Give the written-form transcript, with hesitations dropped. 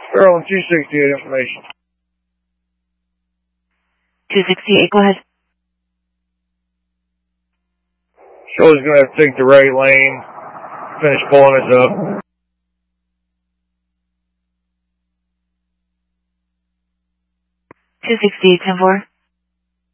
Maryland 268 information. 268, go ahead. Shirley's going to have to take the right lane, finish pulling us up. 268, 10-4.